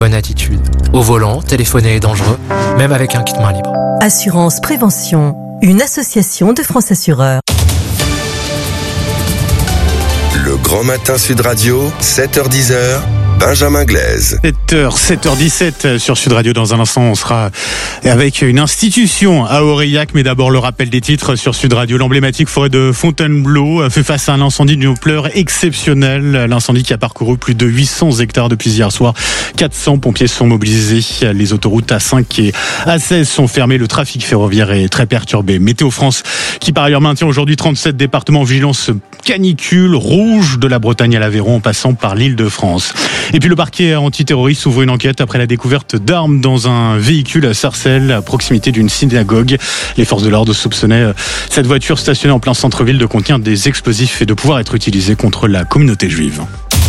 Bonne attitude. Au volant, téléphoner est dangereux, même avec un kit main libre. Assurance Prévention, une association de France Assureurs. Le Grand Matin Sud Radio, 7h-10h, Benjamin Glaise. 7h17 sur Sud Radio. Dans un instant, on sera avec une institution à Aurillac. Mais d'abord, le rappel des titres sur Sud Radio. L'emblématique forêt de Fontainebleau fait face à un incendie d'une ampleur exceptionnelle. L'incendie qui a parcouru plus de 800 hectares depuis hier soir. 400 pompiers sont mobilisés. Les autoroutes A5 et A16 sont fermées. Le trafic ferroviaire est très perturbé. Météo France, qui par ailleurs maintient aujourd'hui 37 départements en vigilance canicule rouge, de la Bretagne à l'Aveyron en passant par l'Île-de-France. Et puis le parquet antiterroriste ouvre une enquête après la découverte d'armes dans un véhicule à Sarcelles, à proximité d'une synagogue. Les forces de l'ordre soupçonnaient cette voiture stationnée en plein centre-ville de contenir des explosifs et de pouvoir être utilisée contre la communauté juive.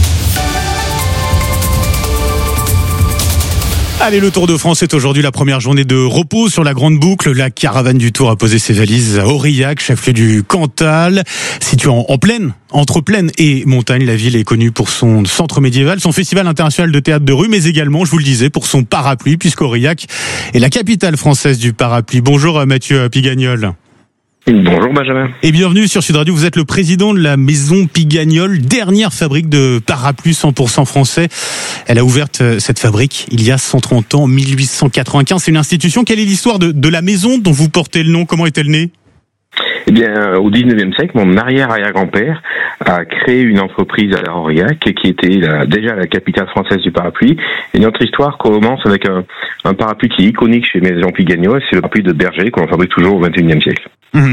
Allez, le Tour de France est aujourd'hui la première journée de repos sur la grande boucle. La caravane du Tour a posé ses valises à Aurillac, chef-lieu du Cantal. Située en plaine, entre plaine et montagne, la ville est connue pour son centre médiéval, son festival international de théâtre de rue, mais également, je vous le disais, pour son parapluie, puisqu'Aurillac est la capitale française du parapluie. Bonjour Mathieu Pigagnol. Bonjour Benjamin. Et bienvenue sur Sud Radio. Vous êtes le président de la maison Pigagnol, dernière fabrique de parapluies 100% français. Elle a ouvert cette fabrique il y a 130 ans, en 1895. C'est une institution. Quelle est l'histoire de la maison dont vous portez le nom? Comment est-elle née? Eh bien, au 19e siècle, mon arrière-arrière-grand-père a créé une entreprise à Aurillac qui était déjà la capitale française du parapluie. Et notre histoire commence avec un parapluie qui est iconique chez Maison Pigagnol, c'est le parapluie de Berger qu'on fabrique toujours au 21e siècle.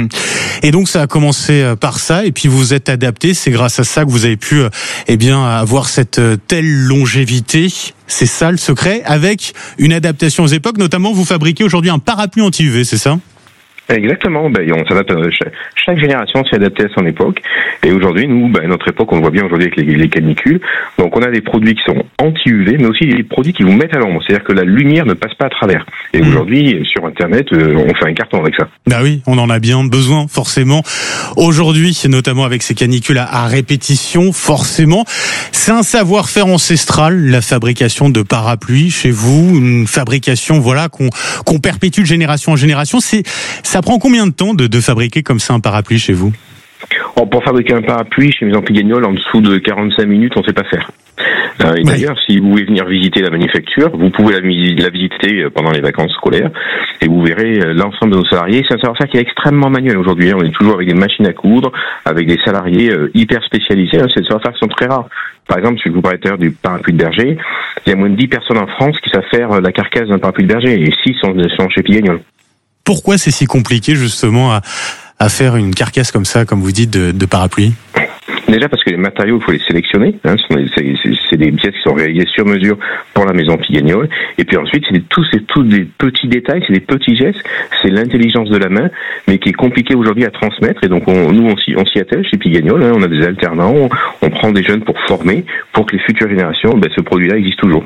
Et donc ça a commencé par ça, et puis vous êtes adapté. C'est grâce à ça que vous avez pu avoir cette telle longévité. C'est ça le secret, avec une adaptation aux époques. Notamment, vous fabriquez aujourd'hui un parapluie anti-UV, c'est ça? Exactement, on s'adapte, chaque génération s'est adaptée à son époque, et aujourd'hui, nous, notre époque, on le voit bien aujourd'hui avec les canicules, donc on a des produits qui sont anti-UV, mais aussi des produits qui vous mettent à l'ombre, c'est-à-dire que la lumière ne passe pas à travers, et aujourd'hui, sur Internet, on fait un carton avec ça. Bah oui, on en a bien besoin, forcément, aujourd'hui, notamment avec ces canicules à répétition, forcément, c'est un savoir-faire ancestral, la fabrication de parapluies chez vous, une fabrication, qu'on perpétue de génération en génération. Ça prend combien de temps de fabriquer comme ça un parapluie chez vous? Pour fabriquer un parapluie chez Maison Pigagnol, en dessous de 45 minutes, on ne sait pas faire. Et d'ailleurs, si vous voulez venir visiter la manufacture, vous pouvez la visiter pendant les vacances scolaires, et vous verrez l'ensemble de nos salariés. C'est un savoir-faire qui est extrêmement manuel aujourd'hui. On est toujours avec des machines à coudre, avec des salariés hyper spécialisés. C'est des savoir-faire qui sont très rares. Par exemple, si vous parlez du parapluie de Berger, il y a moins de 10 personnes en France qui savent faire la carcasse d'un parapluie de Berger, et 6 sont chez Pigagnol. Pourquoi c'est si compliqué justement à faire une carcasse comme ça, comme vous dites, de parapluie? Déjà parce que les matériaux, il faut les sélectionner. C'est des pièces qui sont réalisées sur mesure pour la maison Pigagnol. Et puis ensuite, c'est tous des petits détails, c'est des petits gestes. C'est l'intelligence de la main, mais qui est compliqué aujourd'hui à transmettre. Et donc on s'y attelle chez Pigagnol. On a des alternants, on prend des jeunes pour former, pour que les futures générations, ce produit-là existe toujours.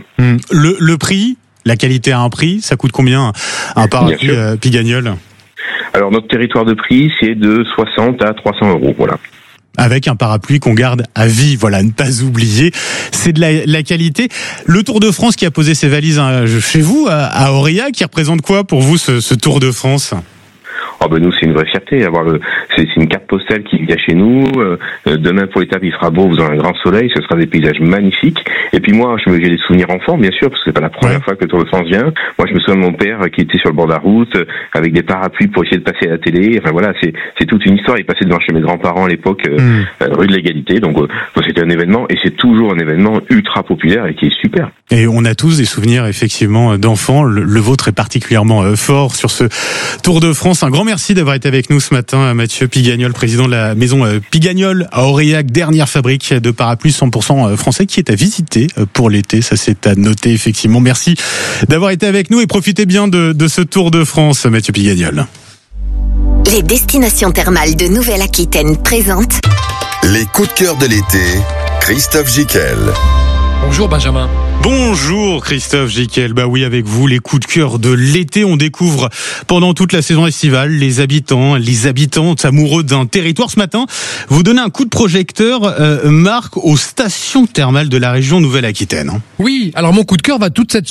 Le prix, la qualité a un prix. Ça coûte combien un parapluie Pigagnol? Alors notre territoire de prix, c'est de 60 à 300 euros. Voilà. Avec un parapluie qu'on garde à vie, ne pas oublier. C'est de la qualité. Le Tour de France qui a posé ses valises chez vous, à Aurillac, qui représente quoi pour vous ce Tour de France? Nous, c'est une vraie fierté. C'est une carte postale qui vient chez nous. Demain, pour l'étape, il fera beau, vous aurez un grand soleil. Ce sera des paysages magnifiques. Et puis moi, j'ai des souvenirs enfants, bien sûr, parce que c'est pas la première fois que le Tour de France vient. Moi, je me souviens de mon père qui était sur le bord de la route, avec des parapluies pour essayer de passer à la télé. C'est toute une histoire. Il passait devant chez mes grands-parents à l'époque, rue de l'Égalité. Donc, c'était un événement, et c'est toujours un événement ultra populaire et qui est super. Et on a tous des souvenirs, effectivement, d'enfants. Le vôtre est particulièrement fort sur ce Tour de France. Un grand merci d'avoir été avec nous ce matin, Mathieu Pigagnol, président de la maison Pigagnol à Aurillac, dernière fabrique de parapluies 100% français qui est à visiter pour l'été. Ça, c'est à noter, effectivement. Merci d'avoir été avec nous et profitez bien de ce Tour de France, Mathieu Pigagnol. Les destinations thermales de Nouvelle-Aquitaine présentent les coups de cœur de l'été, Christophe Gicquel. Bonjour Benjamin. Bonjour Christophe Gicquel. Oui, avec vous, les coups de cœur de l'été. On découvre pendant toute la saison estivale les habitants, les habitantes amoureux d'un territoire. Ce matin, vous donnez un coup de projecteur, Marc, aux stations thermales de la région Nouvelle-Aquitaine. Oui, alors mon coup de cœur va toute cette